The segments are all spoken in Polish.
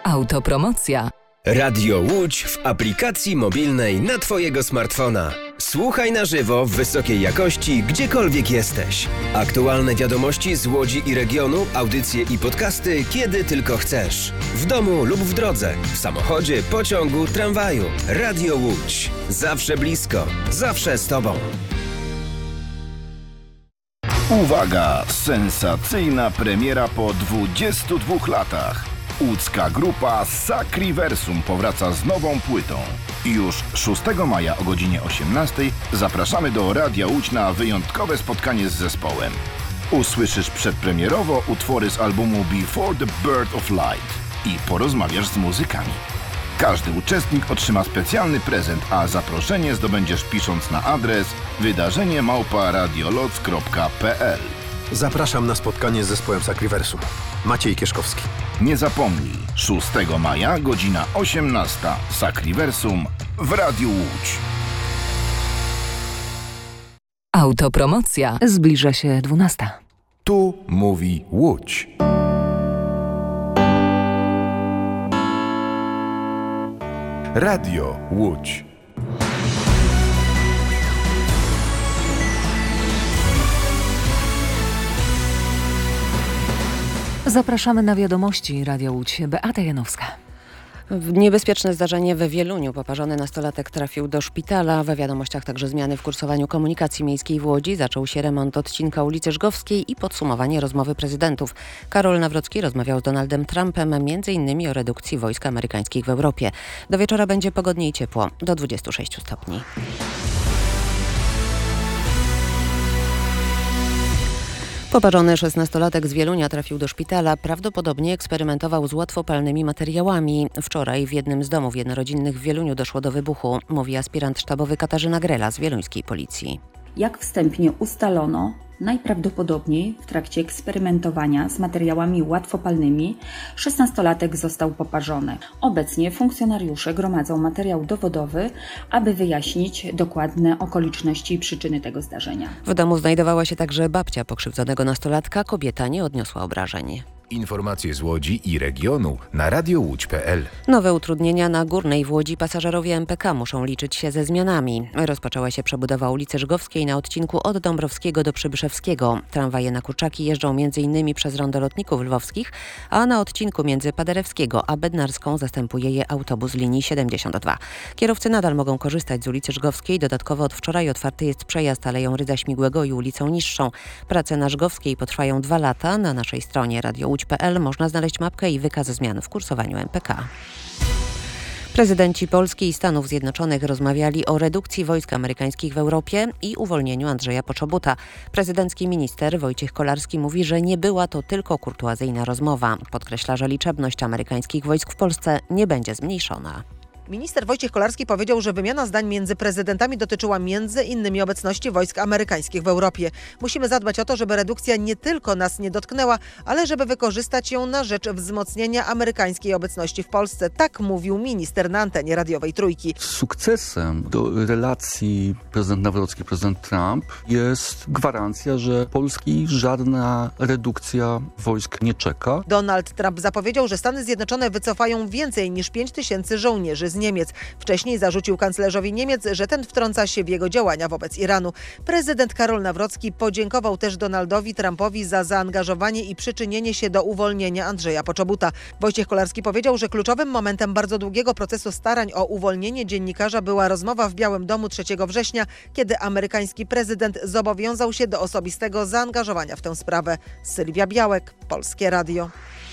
Autopromocja. Radio Łódź w aplikacji mobilnej na Twojego smartfona. Słuchaj na żywo w wysokiej jakości, gdziekolwiek jesteś. Aktualne wiadomości z Łodzi i regionu, audycje i podcasty, kiedy tylko chcesz. W domu lub w drodze, w samochodzie, pociągu, tramwaju. Radio Łódź. Zawsze blisko, zawsze z Tobą. Uwaga! Sensacyjna premiera po 22 latach. Łódzka grupa Sacriversum powraca z nową płytą. Już 6 maja o godzinie 18 zapraszamy do Radia Łódź na wyjątkowe spotkanie z zespołem. Usłyszysz przedpremierowo utwory z albumu Before the Birth of Light i porozmawiasz z muzykami. Każdy uczestnik otrzyma specjalny prezent, a zaproszenie zdobędziesz pisząc na adres wydarzenie@radioloc.pl. Zapraszam na spotkanie z zespołem Sacriversum. Maciej Kieszkowski. Nie zapomnij, 6 maja, godzina 18. Sacriversum w Radiu Łódź. Autopromocja. Zbliża się 12. Tu mówi Łódź. Radio Łódź. Zapraszamy na wiadomości Radia Łódź. Beata Janowska. Niebezpieczne zdarzenie we Wieluniu. Poparzony nastolatek trafił do szpitala. We wiadomościach także zmiany w kursowaniu komunikacji miejskiej w Łodzi. Zaczął się remont odcinka ulicy Żgowskiej i podsumowanie rozmowy prezydentów. Karol Nawrocki rozmawiał z Donaldem Trumpem m.in. o redukcji wojsk amerykańskich w Europie. Do wieczora będzie pogodnie i ciepło, do 26 stopni. Poparzony 16-latek z Wielunia trafił do szpitala. Prawdopodobnie eksperymentował z łatwopalnymi materiałami. Wczoraj w jednym z domów jednorodzinnych w Wieluniu doszło do wybuchu, mówi aspirant sztabowy Katarzyna Grela z wieluńskiej policji. Jak wstępnie ustalono, najprawdopodobniej w trakcie eksperymentowania z materiałami łatwopalnymi 16-latek został poparzony. Obecnie funkcjonariusze gromadzą materiał dowodowy, aby wyjaśnić dokładne okoliczności i przyczyny tego zdarzenia. W domu znajdowała się także babcia pokrzywdzonego nastolatka. Kobieta nie odniosła obrażeń. Informacje z Łodzi i regionu na radiołódź.pl. Nowe utrudnienia na Górnej w Łodzi. Pasażerowie MPK muszą liczyć się ze zmianami. Rozpoczęła się przebudowa ulicy Żgowskiej na odcinku od Dąbrowskiego do Przybyszewskiego. Tramwaje na Kurczaki jeżdżą m.in. przez rondo lotników lwowskich, a na odcinku między Paderewskiego a Bednarską zastępuje je autobus linii 72. Kierowcy nadal mogą korzystać z ulicy Żgowskiej. Dodatkowo od wczoraj otwarty jest przejazd Aleją Rydza Śmigłego i ulicą Niższą. Prace na Żgowskiej potrwają 2 lata. Na naszej stronie radiołódź.pl można znaleźć mapkę i wykaz zmian w kursowaniu MPK. Prezydenci Polski i Stanów Zjednoczonych rozmawiali o redukcji wojsk amerykańskich w Europie i uwolnieniu Andrzeja Poczobuta. Prezydencki minister Wojciech Kolarski mówi, że nie była to tylko kurtuazyjna rozmowa. Podkreśla, że liczebność amerykańskich wojsk w Polsce nie będzie zmniejszona. Minister Wojciech Kolarski powiedział, że wymiana zdań między prezydentami dotyczyła między innymi obecności wojsk amerykańskich w Europie. Musimy zadbać o to, żeby redukcja nie tylko nas nie dotknęła, ale żeby wykorzystać ją na rzecz wzmocnienia amerykańskiej obecności w Polsce. Tak mówił minister na antenie radiowej Trójki. Sukcesem do relacji prezydent Nawrocki, prezydent Trump jest gwarancja, że Polski żadna redukcja wojsk nie czeka. Donald Trump zapowiedział, że Stany Zjednoczone wycofają więcej niż 5000 żołnierzy z Niemiec. Wcześniej zarzucił kanclerzowi Niemiec, że ten wtrąca się w jego działania wobec Iranu. Prezydent Karol Nawrocki podziękował też Donaldowi Trumpowi za zaangażowanie i przyczynienie się do uwolnienia Andrzeja Poczobuta. Wojciech Kolarski powiedział, że kluczowym momentem bardzo długiego procesu starań o uwolnienie dziennikarza była rozmowa w Białym Domu 3 września, kiedy amerykański prezydent zobowiązał się do osobistego zaangażowania w tę sprawę. Sylwia Białek, Polskie Radio.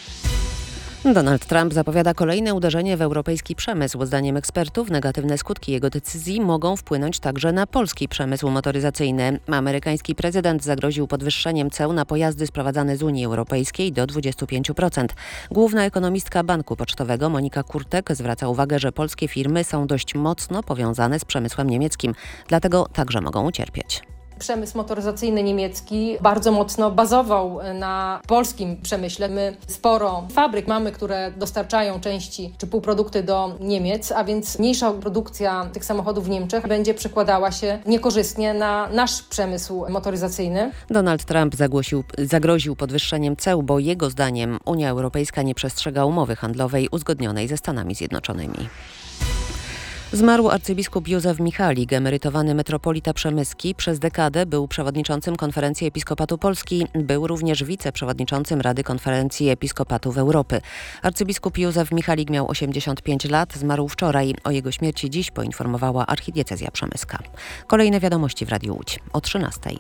Donald Trump zapowiada kolejne uderzenie w europejski przemysł. Zdaniem ekspertów negatywne skutki jego decyzji mogą wpłynąć także na polski przemysł motoryzacyjny. Amerykański prezydent zagroził podwyższeniem ceł na pojazdy sprowadzane z Unii Europejskiej do 25%. Główna ekonomistka Banku Pocztowego Monika Kurtek zwraca uwagę, że polskie firmy są dość mocno powiązane z przemysłem niemieckim, dlatego także mogą ucierpieć. Przemysł motoryzacyjny niemiecki bardzo mocno bazował na polskim przemyśle. My sporo fabryk mamy, które dostarczają części czy półprodukty do Niemiec, a więc mniejsza produkcja tych samochodów w Niemczech będzie przekładała się niekorzystnie na nasz przemysł motoryzacyjny. Donald Trump zagroził podwyższeniem ceł, bo jego zdaniem Unia Europejska nie przestrzega umowy handlowej uzgodnionej ze Stanami Zjednoczonymi. Zmarł arcybiskup Józef Michalik, emerytowany metropolita przemyski. Przez dekadę był przewodniczącym Konferencji Episkopatu Polski. Był również wiceprzewodniczącym Rady Konferencji Episkopatów Europy. Arcybiskup Józef Michalik miał 85 lat, zmarł wczoraj. O jego śmierci dziś poinformowała archidiecezja przemyska. Kolejne wiadomości w Radiu Łódź o 13:00.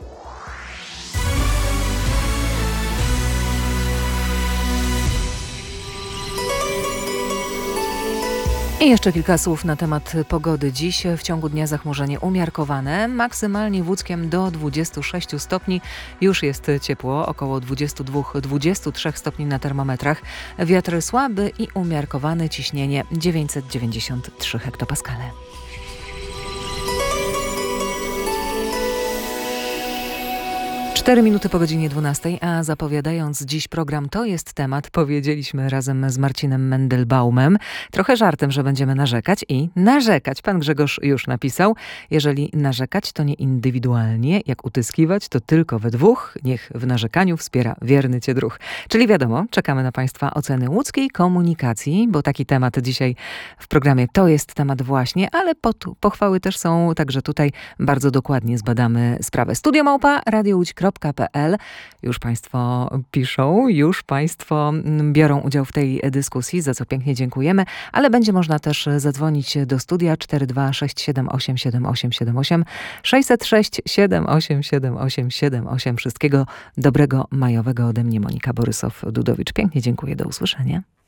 I jeszcze kilka słów na temat pogody. Dziś w ciągu dnia zachmurzenie umiarkowane, maksymalnie w Łódzkiem do 26 stopni. Już jest ciepło, około 22-23 stopni na termometrach. Wiatr słaby i umiarkowany, ciśnienie 993 hektopaskale. Cztery minuty po godzinie 12, a zapowiadając dziś program To jest temat, powiedzieliśmy razem z Marcinem Mendelbaumem, trochę żartem, że będziemy narzekać i narzekać. Pan Grzegorz już napisał, jeżeli narzekać, to nie indywidualnie, jak utyskiwać, to tylko we dwóch, niech w narzekaniu wspiera wierny cię druh. Czyli wiadomo, czekamy na Państwa oceny łódzkiej komunikacji, bo taki temat dzisiaj w programie To jest temat właśnie, ale pochwały też są, także tutaj bardzo dokładnie zbadamy sprawę. studio@radiowódź.pl. Już Państwo piszą, już Państwo biorą udział w tej dyskusji, za co pięknie dziękujemy, ale będzie można też zadzwonić do studia 42678 7878 606 7878 78. Wszystkiego dobrego majowego ode mnie, Monika Borysow-Dudowicz. Pięknie dziękuję, do usłyszenia.